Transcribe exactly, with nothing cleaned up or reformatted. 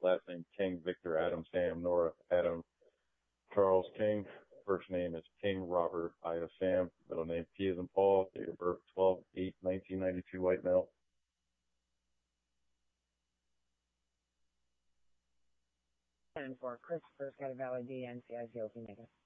Last name King, Victor, Adam, Sam, Nora, Adam, Charles King. First name is King Robert Ida Sam. Middle name P as in Paul. Date of birth twelve eight nineteen ninety-two. White male. And for Christopher's got a valid D N C I C O P negative.